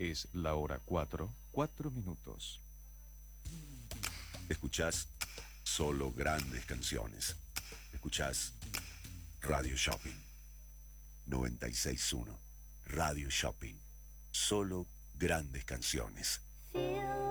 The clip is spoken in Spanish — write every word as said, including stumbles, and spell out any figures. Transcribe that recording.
Es la hora cuatro, cuatro minutos. Escuchás solo grandes canciones. Escuchás Radio Shopping noventa y seis punto uno. Radio Shopping. Solo grandes canciones. Feel